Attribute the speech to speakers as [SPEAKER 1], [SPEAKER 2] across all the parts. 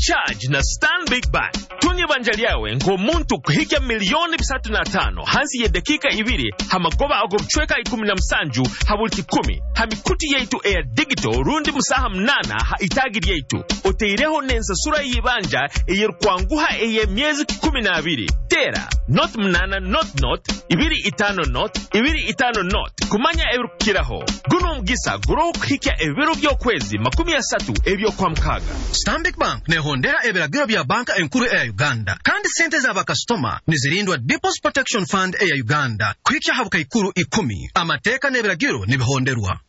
[SPEAKER 1] recharge na Stanbic Bank. Tunye banja lyawe ng'omuntu kuhika milioni 35 hansi ye dakika 2 hamagoba agobchweka 17 habulti 10 hamikuti yaitu air digital rundi musaha mnana ha itagiri yaitu oteireho nensa sura yibanja eyirkwanguha eye miezi 12 tera not mnana not ibiri itano not kumanya ebirukiraho guno mugisa guro kuhika ebiro byokwezi 30 ebyo kwa mkaga.
[SPEAKER 2] Stanbic Bank nehondera ebiragiro bya banka enkuru ya Uganda kandi sente za bakastoma nizirindwa Deposit Protection Fund ya Uganda kuhikya habuka ikuru 10 amateka n'ebiragiro nibihonderwa.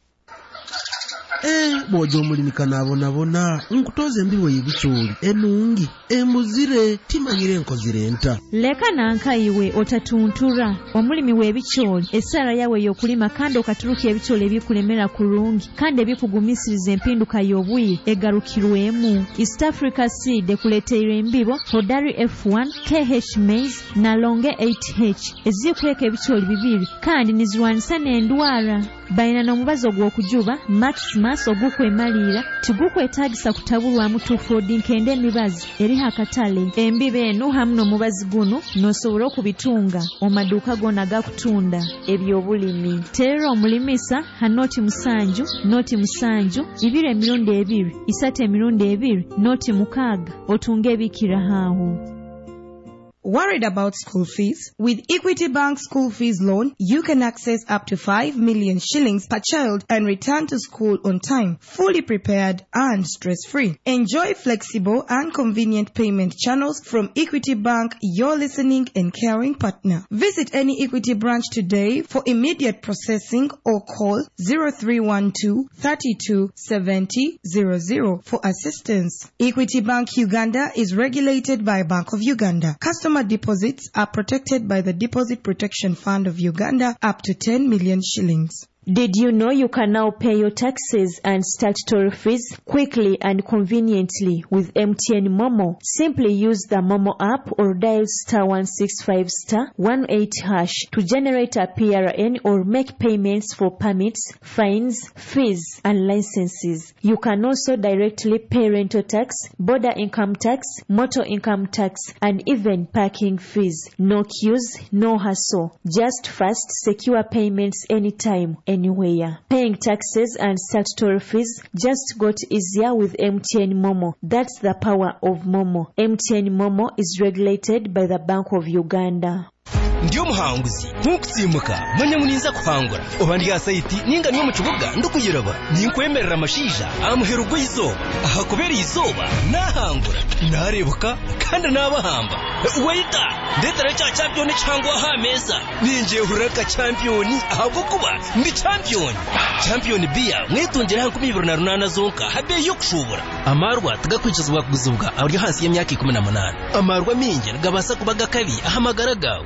[SPEAKER 3] Bojo mulimi kanabona nkutoze mbiwe yibisuli enungi embuzire timanyire nkozirenta
[SPEAKER 4] leka nanka iwe otatuntura omulimi webicholi esara yawe yokulima kandi okaturuka ebicholi ebikulemera kulungi kandi ebikugumisiriza empinduka y'obwi egarukirwemu. East Africa Seed ekuleteire embibo Hodari F1 KH Maize na Longe 8H ezikweka ebicholi bibiri kandi nizwanisa n'endwara baina n'omubazo gw'okujuba Maximus ogukwemalira tigukwetagisa kutabulwa mutufodi nkende mibazi eri hakatale embibe eno hamu n'omubazi guno n'osobola okubitunga omaduuka gonna gakutunda ebyobulimi. Terera omulimisa hanoti musanju 2 emirundi 2 3 emirundi 2 noti 6 otunga ebikira hawo.
[SPEAKER 5] Worried about school fees? With Equity Bank School Fees Loan, you can access up to 5 million shillings per child and return to school on time, fully prepared and stress-free. Enjoy flexible and convenient payment channels from Equity Bank, your listening and caring partner. Visit any Equity branch today for immediate processing or call 0312 32 70 00 for assistance. Equity Bank Uganda is regulated by Bank of Uganda. Customer deposits are protected by the Deposit Protection Fund of Uganda up to 10 million shillings.
[SPEAKER 4] Did you know you can now pay your taxes and statutory fees quickly and conveniently with MTN Momo? Simply use the Momo app or dial *165*18# to generate a PRN or make payments for permits, fines, fees, and licenses. You can also directly pay rental tax, border income tax, motor income tax, and even parking fees. No queues, no hassle. Just fast, secure payments anytime, anywhere. Paying taxes and statutory fees just got easier with MTN Momo. That's the power of Momo. MTN Momo is regulated by the Bank of Uganda.
[SPEAKER 6] Ndiyo muhanguzi ntukutsimuka manya muninza kuhangura obandi ya site ninga niyo mu kibuga ndukuyiraba ninkwemerera amashija amuherugo izuba aha kubera izuba nahangura narebuka kandi nabahamba wayita ndetara cha champion cyangwa ha meza ninje huraka champion ahubwo kuba ndi champion bia mwitungera ha 2028 zonka habe yo kushobora amarwa tugakwicizwa kuguzubwa ari hasi y'imyaka 18 amarwa minge gabasa kubaga kabi ahamagara gawe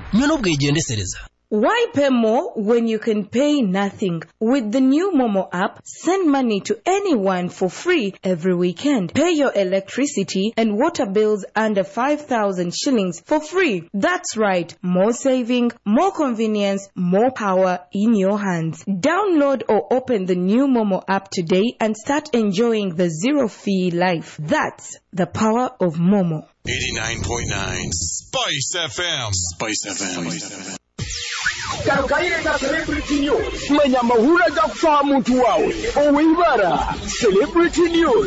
[SPEAKER 5] Why pay more when you can pay nothing? With the new Momo app, send money to anyone for free every weekend. Pay your electricity and water bills under 5,000 shillings for free. That's right. More saving, more convenience, more power in your hands. Download or open the new Momo app today and start enjoying the zero-fee life. That's the power of Momo.
[SPEAKER 7] 89.9 Spice FM. Spice FM.
[SPEAKER 8] Karukaire Celebrity News. Manya mahula za kufahamu muntu wawe. Owibara. Celebrity News.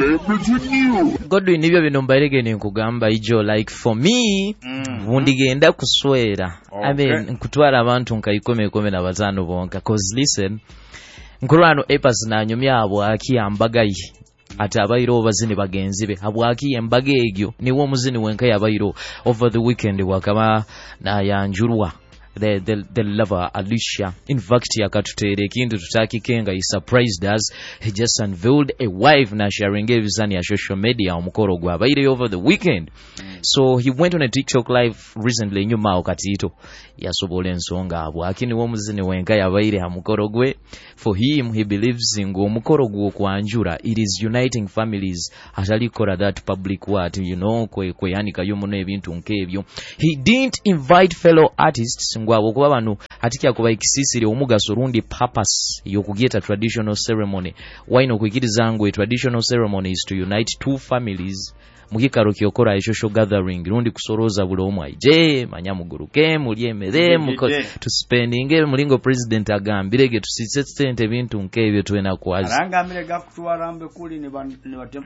[SPEAKER 9] Godwin nibyo bino mbarege nkugamba ijo like for me vundigenda kuswera. Nkutwara abantu nkayikome na bazano bonka cause listen nkurano epas na nyumya abo akiyambagayi ati abayiro bazini bagenzi be habwaki embaga egyo niwo muzini wenka yabayiro over the weekend wakaba na yanjurwa the lover Alicia in fact yakatutere kintu tutaki kenga he surprised us. He just unveiled a wife na sharing ebizani ya social media omukoro gwa bayire over the weekend. So he went on a TikTok live recently nyuma okatito yasobole ensonga abo akini wo muzini wenka yabayire hamukoro gwe. For him he believes in omukoro gwo kwanjura it is uniting families atalikora that public what you know kwe yanika yomuno ebintu nkebyo. He didn't invite fellow artists ngwabo kuba bano atikya kuba ikisisire omugaso rundi purpose yokugeta traditional ceremony. Why no kwikiriza ngwe traditional ceremony is to unite two families mukikaro kyokora social gathering rundi kusoroza buli omu aije manya muguruke mulye emmere to spending mulingo president agambire ge tusitse sente bintu nkebyo twena kwazi
[SPEAKER 10] arangambire gakutwara mbe kuli ne batem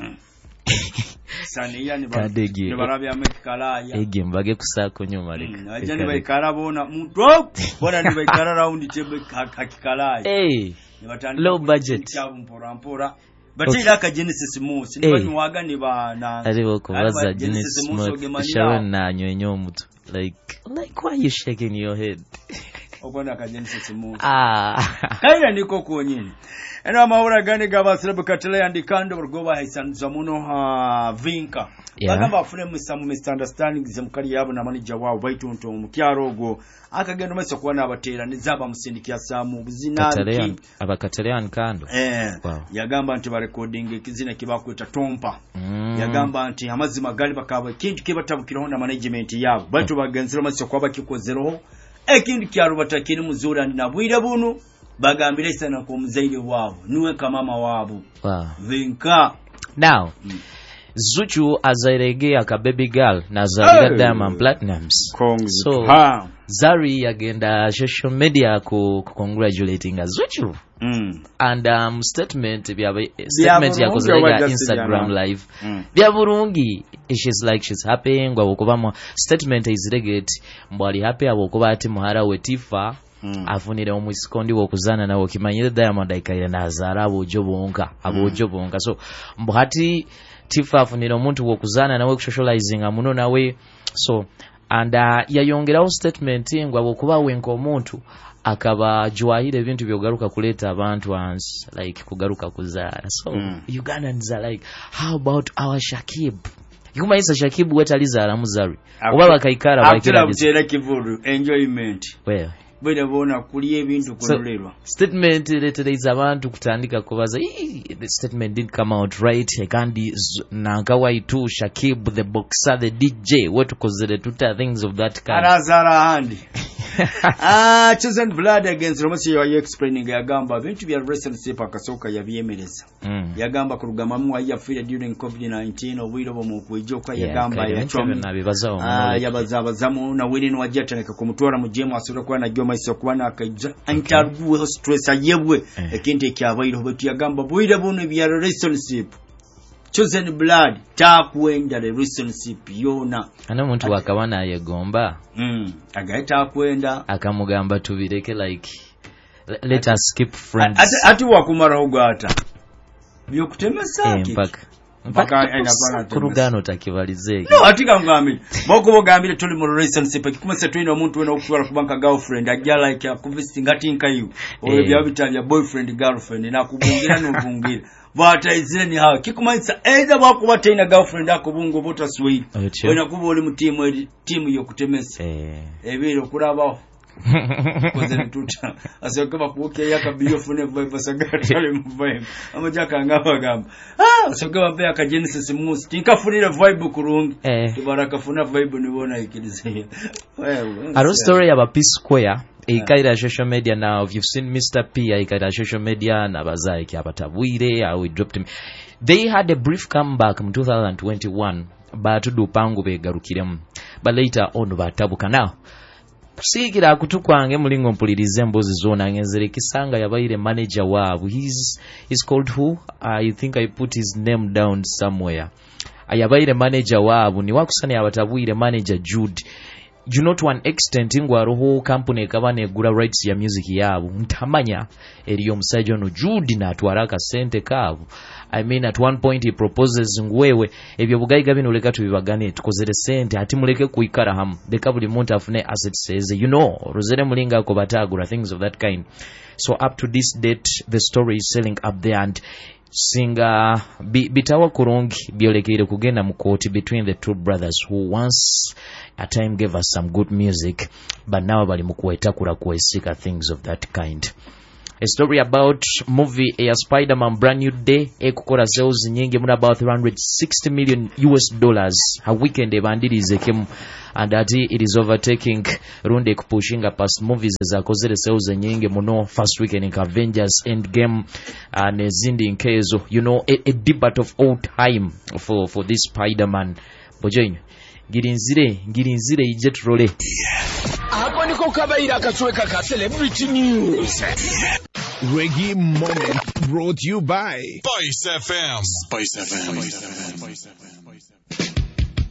[SPEAKER 10] saniya ne barabya amekalaya
[SPEAKER 9] ege mbage kusako nyuma leka
[SPEAKER 10] ajani baikara bona muntu bona ni baikara round table kakikalaya
[SPEAKER 9] low budget
[SPEAKER 10] mpora batira ka Genesis Moose ni bani waga ni bana
[SPEAKER 9] aribo kubaza Genesis Moose Sharon na nyonyo mutu like why you shaking your head
[SPEAKER 10] obona ka Genesis Moose kaira niko kuonyini ena maura gani gabasirabu katele andikando burgoba haisanza muno vinka bagamba afune musamu misunderstanding zemukali yabo na manager wao baitunto mukyarogo akagenda meso kuona abatera nizaba musindikia samu buzinaki
[SPEAKER 9] abakatelean kando
[SPEAKER 10] yagamba nti ba recording kizina kibakweta tompa yagamba nti amazima gali bakaba kintu kibatabukiraho na management yabo baitu bagenzero meso kwaba kikozeroho ekintu kyaro batakini muzura na bwire bunu bagambire sana ko muzaire wabo niwe kamama wabo vinka
[SPEAKER 9] now Zuchu azairegea aka baby girl na Zari Diamond Platnumz so Zari yagenda social media ku congratulating Zuchu and statement yakozega Instagram live bya burungi she's like she's happy ngwa okubamo statement is regate mbali happy abokuba ati muhara we Tifa afunire omwisikondi wokuzana nawo kimanyire Diamond ikaire na Zara abojo bonka so mbati Tifa afunire omuntu wokuzana nawe socializing amuno nawe so and yayongeraho statement ngwa bokuba wenko omuntu akaba jwahire ebintu byogaruka kuleta abantu ans like kugaruka kuzara so Ugandans are like how about our Shakib Yuma isa Shakib wetalizara muzari oba bakaikara
[SPEAKER 10] bakira butera kivuru enjoyment
[SPEAKER 9] well
[SPEAKER 10] bwede bona kuliye ebintu kunolerwa
[SPEAKER 9] statement today is abantu kutandika kubaza the statement didn't come out right kandi nangawa itu Shakib the boxer the DJ what kozere tuta things of that kind
[SPEAKER 10] arazara handi chosen blood against Romashi you explaining yagamba bintu bya relationship akasoka yabyemereza yagamba kurugama mu ayafire during COVID-19 obwiro bo mu kwijoka yagamba yabazabazamu na wini wajataneka kumutwara mu jemu asura kwa na gyoma isokwana akaija antargu stress ayebwe ekinte kyabairo betu yagamba bwire bono bya relationship chosen blood takwenda relationship yona
[SPEAKER 9] ana muntu wakabana yegomba
[SPEAKER 10] agaita kwenda
[SPEAKER 9] akamugamba tubireke like let us skip friends
[SPEAKER 10] ati wakumara ogata byokutemesa
[SPEAKER 9] mpaka kurugano takivalizeke
[SPEAKER 10] no atika ngambire boko bogambire tuli mu relationship kikumese twine omuntu wena okutwala kubanka girlfriend ajja like akuvisit ngati nkayu oyo byabitali ya boyfriend girlfriend na kubungira n'obungira bata izile ni hawa kikumanisa either bakuba taina girlfriend akubungo bota sweet wena kuba oli mu timu yokutemesa ebiro kurabaho kozeni tuta asoka bakuke yakabiyo fune vibe sagatale mu vibe amajaka ngabagamba asoka bape aka Genesis Moose tinkafunira vibe kurungi tubaraka funa vibe nibona ikilize
[SPEAKER 9] aro story aba P Square ikaira social media now if you've seen Mr. P ikaira social media na bazaiki abatabwire we dropped him they had a brief comeback in 2021 but dupangu begarukiremu but later on batabuka now kusigira kutukwange mulingo mpulirize mbozi zona ngenzere kisanga yabaire manager wabo he's called who I think I put his name down somewhere ayabaire manager wabo ni wakusani abatabwire manager Jude you know to an extent ingwaroho company kabane gura rights ya music yabo ntamanya eriyo musajja no Jude na atwaraka sente kabo I mean at one point he proposes ngwewe ebyo bugayiga bino leka tubibagane tukozere sente ati muleke kuikara hamu beka buli muntu afune asset says you know rozere mulinga ko batagura things of that kind so up to this date the story is selling up there and singa bitawa kurungi byolekere kugenda mu court between the two brothers who once a time gave us some good music but now bali mu kuetakura kuesika things of that kind a story about movie ya Spider-Man Brand New Day ekukola sales nyingi muna about $360 million a weekend ebandirize kemu, and that it is overtaking runde kupushinga past movies zakozere sales nyingi muno first weekend in Avengers Endgame and zindi nkezo, you know, a debate of all time for this Spider-Man. Bojoin ngirinzire ijet role
[SPEAKER 8] Hapo niko kabaira akachweka ka Celebrity News.
[SPEAKER 11] Reggae Moment brought you by
[SPEAKER 7] Spice FM. Spice FM.